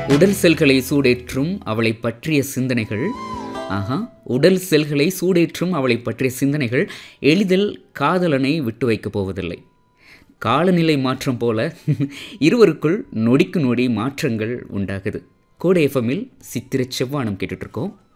உடல் செல்களை சூடேற்றும் அவளை பற்றிய சிந்தனைகள். ஆஹா, உடல் செல்களை சூடேற்றும் அவளை பற்றிய சிந்தனைகள் எளிதில் காதலனை விட்டு வைக்கப் போவதில்லை. காலநிலை மாற்றம் போல இருவருக்குள் நொடிக்கு நொடி மாற்றங்கள் உண்டாகுது. கோடை எஃப்எம்மில் சித்திரை செவ்வானம் கேட்டுட்ருக்கோம்.